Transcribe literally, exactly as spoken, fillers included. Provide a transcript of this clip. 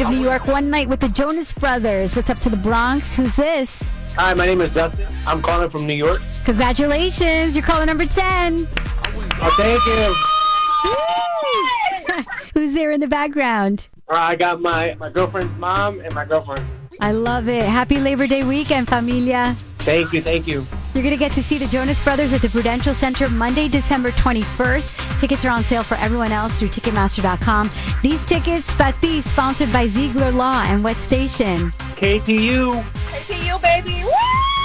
of New York. One night with the Jonas Brothers. What's up to the Bronx? Who's this? Hi, my name is Dustin. I'm calling from New York. Congratulations. You're caller number ten. Oh, thank you. Who's there in the background? Uh, I got my, my girlfriend's mom and my girlfriend. I love it. Happy Labor Day weekend, familia. Thank you, thank you. You're going to get to see the Jonas Brothers at the Prudential Center Monday, December twenty-first. Tickets are on sale for everyone else through Ticketmaster dot com. These tickets, Pati, sponsored by Ziegler Law and What Station? K T U. K T U, baby. Woo!